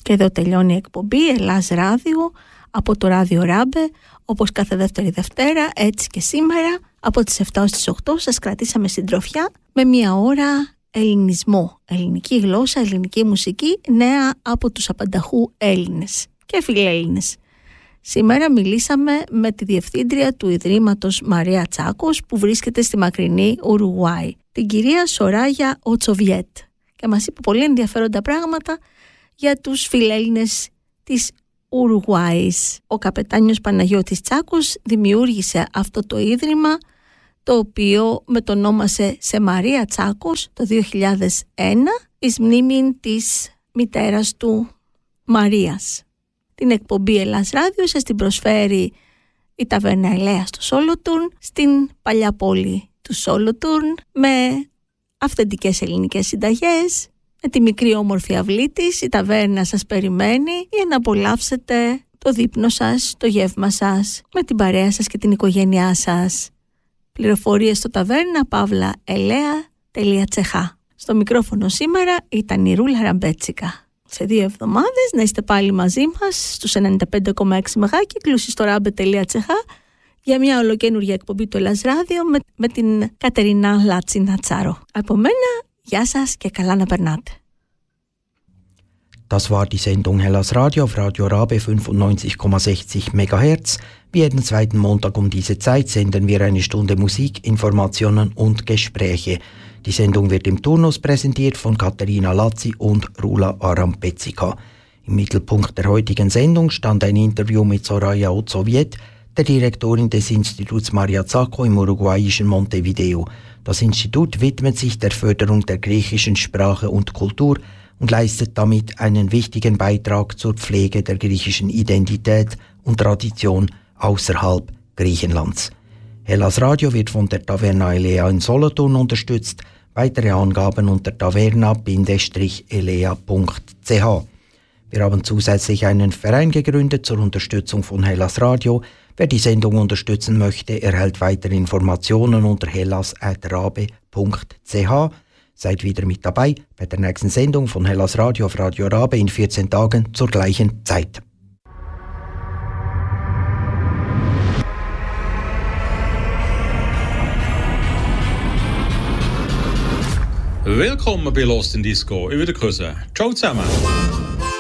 Και εδώ τελειώνει η εκπομπή Ελλάς Ράδιο από το Ράδιο Ράμπε. Όπως κάθε δεύτερη Δευτέρα, έτσι και σήμερα από τις 7 ως τις 8 σας κρατήσαμε συντροφιά με μία ώρα ελληνισμό, ελληνική γλώσσα, ελληνική μουσική, νέα από τους απανταχού Έλληνες και φιλέλληνες. Σήμερα μιλήσαμε με τη διευθύντρια του Ιδρύματος Μαρία Τσάκος που βρίσκεται στη μακρινή Ουρουγουάη, την κυρία Σοράγια Οτσοβιέτ, και μας είπε πολύ ενδιαφέροντα πράγματα για τους φιλέλληνες της Ουρουγουάης. Ο καπετάνιος Παναγιώτης Τσάκος δημιούργησε αυτό το ίδρυμα, το οποίο μετονόμασε σε Μαρία Τσάκος το 2001 εις μνήμην της μητέρας του Μαρίας. Την εκπομπή Ελλάς Ράδιο σας την προσφέρει η Ταβέρνα Ελέα στο Σόλοτουρν, στην παλιά πόλη του Σόλοτουρν, με αυθεντικές ελληνικές συνταγές, με τη μικρή όμορφη αυλή της. Η ταβέρνα σας περιμένει για να απολαύσετε το δείπνο σας, το γεύμα σας, με την παρέα σας και την οικογένειά σας. Πληροφορίες στο taverna@elea.ch. Στο μικρόφωνο σήμερα ήταν η Ρούλα Ραμπέτσικα. Σε 2 εβδομάδες να είστε πάλι μαζί μας στους 95,6 μεγάκυκλους στο rabe.ch για μια ολοκαίνουργια εκπομπή του Ελλάς Ράδιο με την Κατερινά Λάτσινα Τσάρο. Από μένα, γεια σας και καλά να περνάτε. Das war die Sendung Hellas Radio auf Radio Rabe 95,60 MHz. Wie jeden zweiten Montag um diese Zeit senden wir eine Stunde Musik, Informationen und Gespräche. Die Sendung wird im Turnus präsentiert von Katharina Lazzi und Rula Arampezika. Im Mittelpunkt der heutigen Sendung stand ein Interview mit Soraya Ozoviet, der Direktorin des Instituts Maria Zacco im uruguayischen Montevideo. Das Institut widmet sich der Förderung der griechischen Sprache und Kultur und leistet damit einen wichtigen Beitrag zur Pflege der griechischen Identität und Tradition außerhalb Griechenlands. Hellas Radio wird von der Taverna Elea in Solothurn unterstützt. Weitere Angaben unter taverna-elea.ch. Wir haben zusätzlich einen Verein gegründet zur Unterstützung von Hellas Radio. Wer die Sendung unterstützen möchte, erhält weitere Informationen unter hellas@rabe.ch. Seid wieder mit dabei bei der nächsten Sendung von Hellas Radio auf Radio Rabe in 14 Tagen zur gleichen Zeit. Willkommen bei Lost in Disco. Ich bin der Cousin. Ciao zusammen.